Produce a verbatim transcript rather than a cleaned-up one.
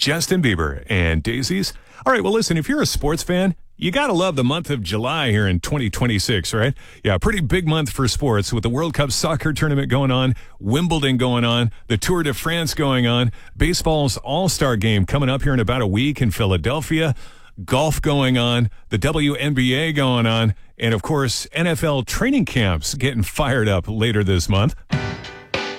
Justin Bieber and Daisies. All right, well, listen, if you're a sports fan, you got to love the month of July here in twenty twenty-six, right? Yeah, pretty big month for sports with the World Cup soccer tournament going on, Wimbledon going on, the Tour de France going on, baseball's All-Star game coming up here in about a week in Philadelphia, golf going on, the W N B A going on, and, of course, N F L training camps getting fired up later this month.